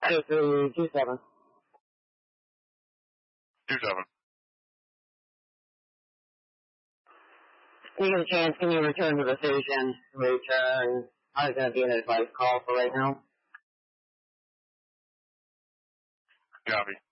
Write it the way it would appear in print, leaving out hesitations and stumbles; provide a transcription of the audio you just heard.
2327. 27. You get a chance, can you return to the station? Return. I was going to be an advice call for right now. Copy.